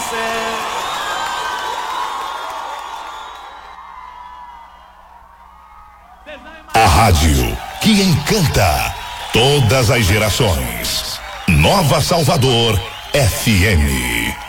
céu. A rádio que encanta todas as gerações. Nova Salvador FM.